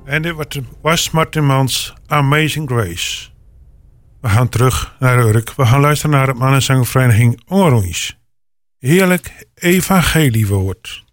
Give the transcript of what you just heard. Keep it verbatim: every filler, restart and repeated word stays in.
En dit was Martin Mans Amazing Grace. We gaan terug naar Urk. We gaan luisteren naar het mannenzangvereniging Ongeroens. Heerlijk evangeliewoord.